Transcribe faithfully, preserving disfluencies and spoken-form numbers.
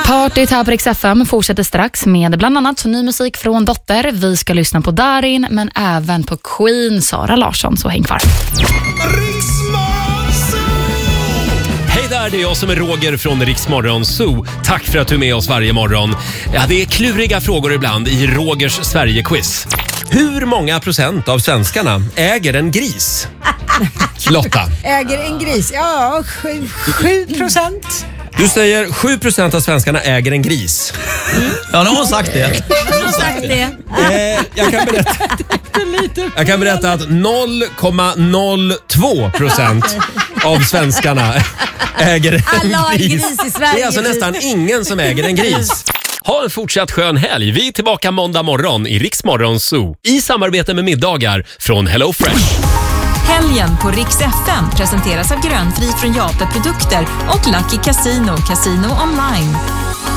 Partyt här på Rix F M fortsätter strax med bland annat ny musik från Dotter. Vi ska lyssna på Darin, men även på Queen, Sara Larsson, så häng kvar. Hej där, det är jag som är Roger från Rix Morgon Zoo. Tack för att du är med oss varje morgon. Ja, det är kluriga frågor ibland i Rogers Sverige-quiz. Hur många procent av svenskarna äger en gris? Lotta. Äger en gris? Ja, sju, sju procent. Du säger sju procent av svenskarna äger en gris. Mm. Ja, nu har hon sagt det. Jag har sagt det. Eh, jag, kan berätta, jag kan berätta att noll komma noll två procent av svenskarna äger en Alla har en gris. gris i Sverige. Det är alltså nästan ingen som äger en gris. Ha en fortsatt skön helg. Vi är tillbaka måndag morgon i Rix Morgon Zoo. I samarbete med middagar från Hello Fresh. Helgen på Rix F M presenteras av Grönfri från Jape Produkter och Lucky Casino, Casino online.